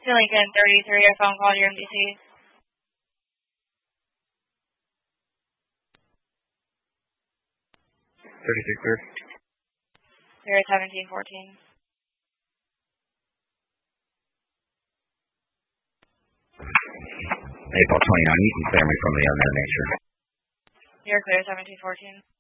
To Lincoln 33, a phone call to your MDC. 36 clear. 01714. April 29, you can clear me from the unknown nature. You're clear, 1714.